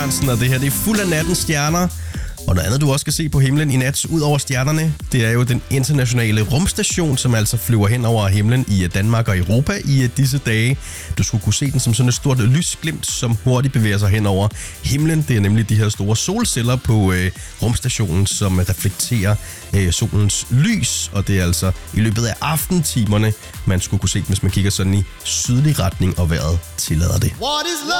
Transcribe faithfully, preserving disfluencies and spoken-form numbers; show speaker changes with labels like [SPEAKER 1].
[SPEAKER 1] Og det her, det er fuld af nattens stjerner. Og noget andet, du også skal se på himlen i nat, ud over stjernerne, det er jo den internationale rumstation, som altså flyver hen over himlen i Danmark og Europa i disse dage. Du skulle kunne se den som sådan et stort lysglimt, som hurtigt bevæger sig hen over himlen. Det er nemlig de her store solceller på øh, rumstationen, som reflekterer øh, solens lys. Og det er altså i løbet af aftentimerne, man skulle kunne se den, hvis man kigger sådan i sydlig retning, og vejret tillader det.